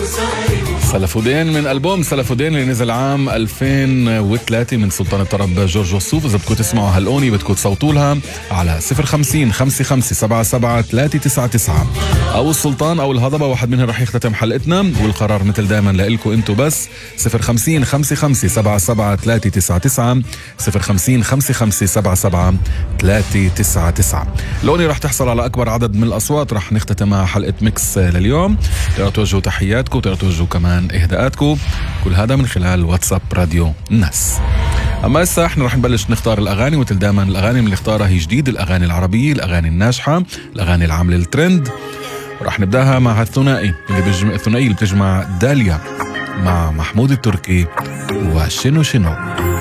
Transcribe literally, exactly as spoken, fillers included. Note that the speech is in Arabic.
سلفودين من ألبوم سلفودين اللي نزل عام ألفين وثلاثة من سلطان الطرب جورج وسوف. إذا بدكم تسمعوا هالأغنية بدكم تصوتوا لها على صفر خمسين خمسة خمسة سبعة سبعة ثلاثة تسعة تسعة أو السلطان أو الهضبة، واحد منهم رح يختتم حلقتنا، والقرار مثل دائما لإلكم انتو بس. صفر خمسين خمسة خمسة سبعة سبعة ثلاثة تسعة تسعة صفر خمسين خمسة خمسة سبعة سبعة ثلاثة تسعة تسعة. الأغنية رح تحصل على أكبر عدد من الأصوات. رح نختتمها حلقة ميكس لليوم. تقدروا توجهوا تحياتكم، تقدروا توجهوا كمان إهداءاتكم، كل هذا من خلال واتساب راديو الناس. أما هسه احنا رح نبلش نختار الأغاني، مثل دائما الأغاني اللي اختارها هي جديد، الأغاني العربية، الأغاني الناجحة، الأغاني العاملة الترند. رح نبداها مع الثنائي اللي بيجمع الثنائي اللي بتجمع داليا مع محمود التركي وشنو شنو.